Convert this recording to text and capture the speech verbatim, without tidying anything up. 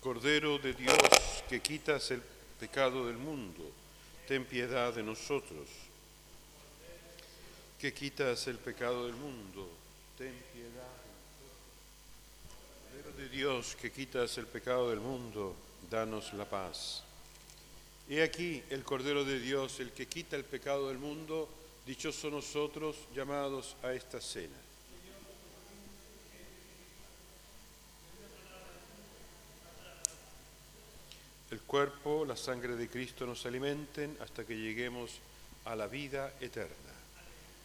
Cordero de Dios, que quitas el pecado del mundo, ten piedad de nosotros. Que quitas el pecado del mundo, ten piedad de nosotros. Cordero de Dios, que quitas el pecado del mundo, danos la paz. He aquí el Cordero de Dios, el que quita el pecado del mundo, dichosos nosotros llamados a esta cena. El cuerpo, la sangre de Cristo nos alimenten hasta que lleguemos a la vida eterna.